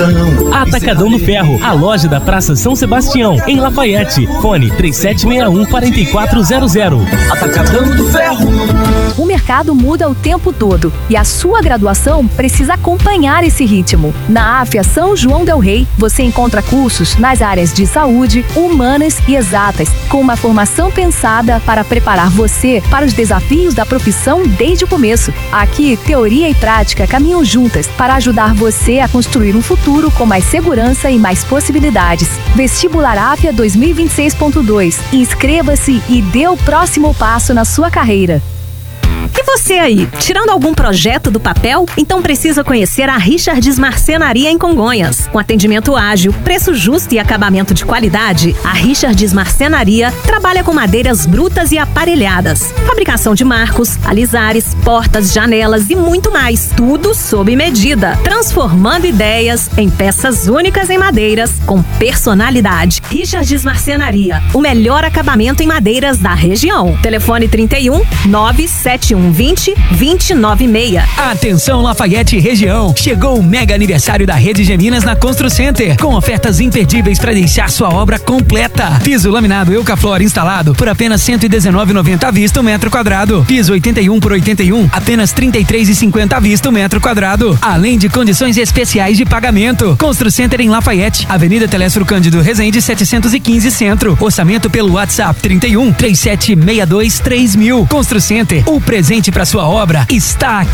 Atacadão do Ferro, a loja da Praça São Sebastião, em Lafayette. Fone 3761-4400. Atacadão do Ferro. O mercado muda o tempo todo e a sua graduação precisa acompanhar esse ritmo. Na AFIA São João del Rei, você encontra cursos nas áreas de saúde, humanas e exatas, com uma formação pensada para preparar você para os desafios da profissão desde o começo. Aqui, teoria e prática caminham juntas para ajudar você a construir um futuro com mais segurança e mais possibilidades. Vestibular AFIA 2026.2. Inscreva-se e dê o próximo passo na sua carreira. E você aí, tirando algum projeto do papel? Então precisa conhecer a Richards Marcenaria em Congonhas. Com atendimento ágil, preço justo e acabamento de qualidade, a Richards Marcenaria trabalha com madeiras brutas e aparelhadas. Fabricação de marcos, alisares, portas, janelas e muito mais. Tudo sob medida. Transformando ideias em peças únicas em madeiras com personalidade. Richards Marcenaria, o melhor acabamento em madeiras da região. Telefone 31 971 20 296. Atenção Lafayette região, chegou o mega aniversário da Rede Geminas na Constru Center, com ofertas imperdíveis para deixar sua obra completa. Piso laminado Eucaflor instalado por apenas R$ 119,90 à vista o metro quadrado. Piso 81 por 81, apenas R$ 33,50 à vista o metro quadrado. Além de condições especiais de pagamento. Constru Center em Lafayette, Avenida Telésforo Cândido Rezende 715 Centro. Orçamento pelo WhatsApp 31 3762 3000. Constru Center, o presente para sua obra está aqui.